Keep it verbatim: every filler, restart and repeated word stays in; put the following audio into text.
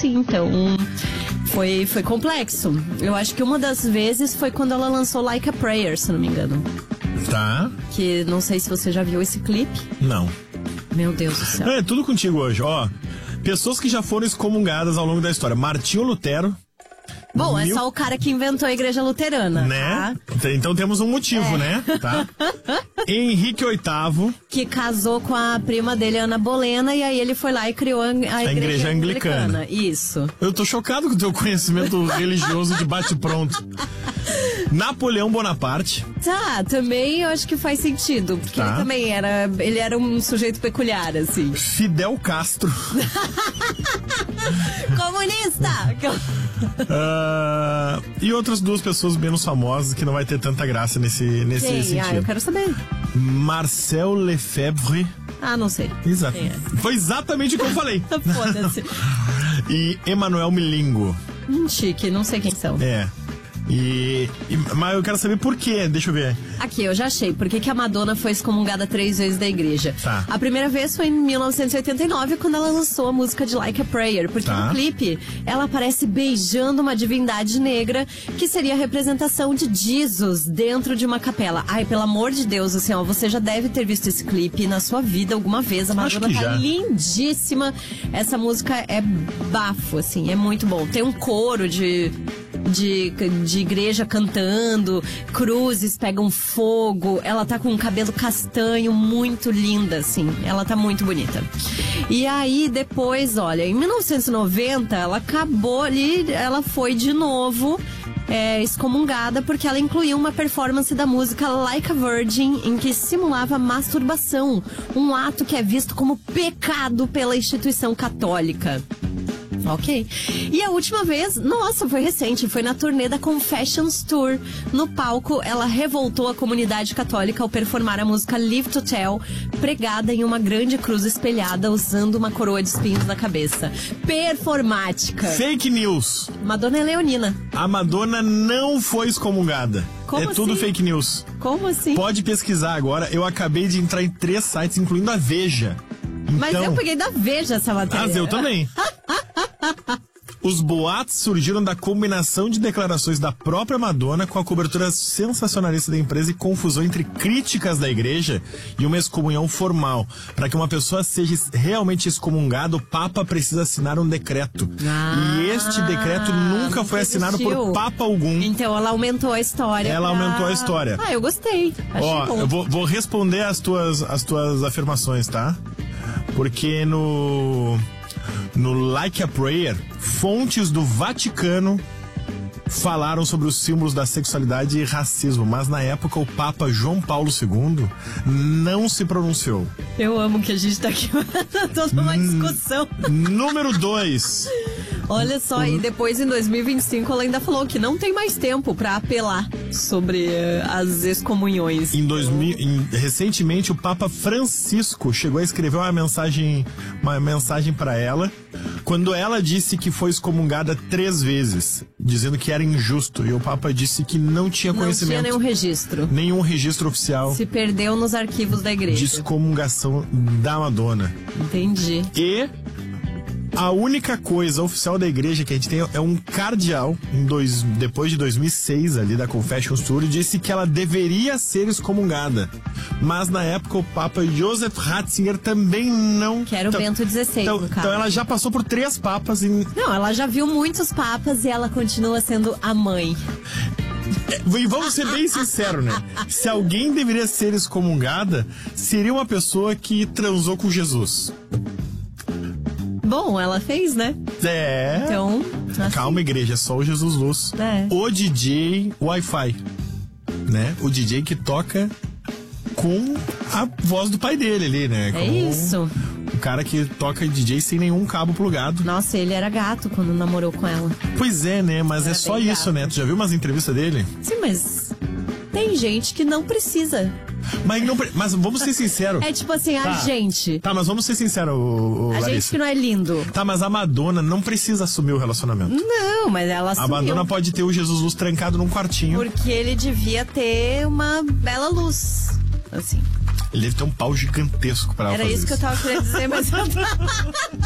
assim, então foi, foi complexo. Eu acho que uma das vezes foi quando ela lançou Like a Prayer, se não me engano. Tá. Que não sei se você já viu esse clipe. Não. Meu Deus do céu. É tudo contigo hoje, ó. Pessoas que já foram excomungadas ao longo da história. Martinho Lutero. Bom, Mil... é só o cara que inventou a igreja luterana, né? Tá? Então temos um motivo, é. né? Tá? Henrique oitavo. Que casou com a prima dele, Ana Bolena, e aí ele foi lá e criou a, a, a igreja, igreja anglicana. anglicana. Isso. Eu tô chocado com o teu conhecimento religioso de bate-pronto. Napoleão Bonaparte. Tá, também eu acho que faz sentido, porque tá. ele também era, ele era um sujeito peculiar, assim. Fidel Castro. Comunista! Uh, e outras duas pessoas menos famosas que não vai ter tanta graça nesse, nesse Quem? sentido. Ah, eu quero saber. Marcel Lefebvre. Ah, não sei. Exato. É. Foi exatamente o que eu falei. Foda-se. E Emanuel Milingo. Hum, chique, não sei quem são. É. E, e, mas eu quero saber por quê, deixa eu ver. Aqui, eu já achei. Por que que a Madonna foi excomungada três vezes da igreja? Tá. A primeira vez foi em mil novecentos e oitenta e nove, quando ela lançou a música de Like a Prayer. Porque tá. no clipe, ela aparece beijando uma divindade negra, que seria a representação de Jesus dentro de uma capela. Ai, pelo amor de Deus, assim, ó, você já deve ter visto esse clipe na sua vida alguma vez. A Madonna tá já. lindíssima. Essa música é bafo, assim, é muito bom. Tem um coro de... De, de igreja cantando, cruzes pegam fogo, ela tá com um cabelo castanho muito linda, assim, ela tá muito bonita. E aí depois, olha, em mil novecentos e noventa ela acabou ali, ela foi de novo é, excomungada porque ela incluiu uma performance da música Like a Virgin, em que simulava masturbação, um ato que é visto como pecado pela instituição católica. Ok. E a última vez, nossa, foi recente, foi na turnê da Confessions Tour. No palco, ela revoltou a comunidade católica ao performar a música Live to Tell, pregada em uma grande cruz espelhada, usando uma coroa de espinhos na cabeça. Performática. Fake news. Madonna é leonina. A Madonna não foi excomungada. Como é assim? tudo fake news. Como assim? Pode pesquisar agora. Eu acabei de entrar em três sites, incluindo a Veja. Então... Mas eu peguei da Veja essa matéria. Mas eu também. Os boatos surgiram da combinação de declarações da própria Madonna com a cobertura sensacionalista da empresa e confusão entre críticas da igreja e uma excomunhão formal. Para que uma pessoa seja realmente excomungada, o Papa precisa assinar um decreto. Ah, e este decreto nunca foi assinado por Papa algum. Então ela aumentou a história. Ela pra... aumentou a história. Ah, eu gostei. Achei Ó, bom. eu vou, vou responder as tuas, as tuas afirmações, tá? Porque no... No Like a Prayer, fontes do Vaticano falaram sobre os símbolos da sexualidade e racismo, mas na época o Papa João Paulo segundo não se pronunciou. Eu amo que a gente tá aqui toda uma discussão. Número dois. Olha só, e depois em dois mil e vinte e cinco ela ainda falou que não tem mais tempo pra apelar sobre uh, as excomunhões. Em dois mil, em, recentemente o Papa Francisco chegou a escrever uma mensagem, uma mensagem para ela, quando ela disse que foi excomungada três vezes, dizendo que era injusto. E o Papa disse que não tinha conhecimento. Não tinha nenhum registro. Nenhum registro oficial. Se perdeu nos arquivos da igreja. De excomungação da Madonna. Entendi. E a única coisa oficial da igreja que a gente tem é um cardeal, em dois, depois de dois mil e seis, ali da Confessions Tour, disse que ela deveria ser excomungada. Mas na época o Papa Joseph Ratzinger também não... Que era o então, Bento dezesseis, então, no caso. Então ela já passou por três papas e... Não, ela já viu muitos papas e ela continua sendo a mãe. E vamos ser bem sinceros, né? Se alguém deveria ser excomungada, seria uma pessoa que transou com Jesus. Bom, ela fez, né? É. Então, assim. Calma, igreja, é só o Jesus Luz. É. O D J Wi-Fi, né? O D J que toca com a voz do pai dele ali, né? É com isso. O cara que toca D J sem nenhum cabo plugado. Nossa, ele era gato quando namorou com ela. Pois é, né? Mas era é só isso, gato. né? Tu já viu umas entrevistas dele? Sim, mas tem gente que não precisa. Mas, não, mas vamos ser sinceros. É tipo assim, tá. a gente. Tá, mas vamos ser sinceros, o, o A Larissa. gente que não é lindo. Tá, mas a Madonna não precisa assumir o relacionamento. Não, mas ela assumiu. A Madonna pode ter o Jesus Luz trancado num quartinho. Porque ele devia ter uma bela luz. Assim. Ele deve ter um pau gigantesco pra ela Era fazer isso que eu tava querendo dizer, mas eu